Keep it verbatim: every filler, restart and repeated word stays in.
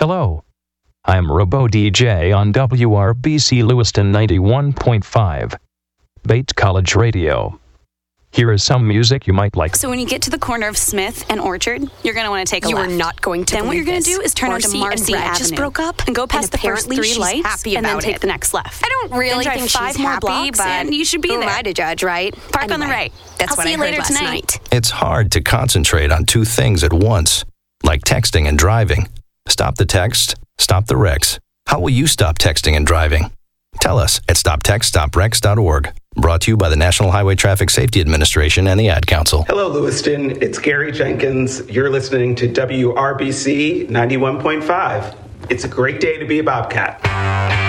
Hello. I'm Robo D J on W R B C Lewiston ninety-one point five, Bates College Radio. Here is some music you might like. So when you get to the corner of Smith and Orchard, you're going to want to take a you left. You are not going to Then what you're going to do is turn Marcy onto Marcy and Brad Avenue. just broke up, and go past and the first three she's lights, happy and then about take it. the next left. I don't really then drive think five she's more happy, blocks, but and you should be who there. am I to judge, right? Park anyway, on the right. That's I'll what see I you heard later last tonight. night. It's hard to concentrate on two things at once, like texting and driving. Stop the text, stop the wrecks. How will you stop texting and driving? Tell us at stop text stop wrecks dot org. Brought to you by the National Highway Traffic Safety Administration and the Ad Council. Hello, Lewiston. It's Gary Jenkins. You're listening to W R B C ninety-one point five. It's a great day to be a Bobcat.